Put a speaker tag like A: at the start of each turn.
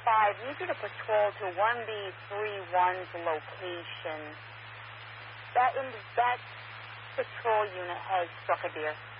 A: need you to patrol to 1B31's location. That patrol unit has struck a deer.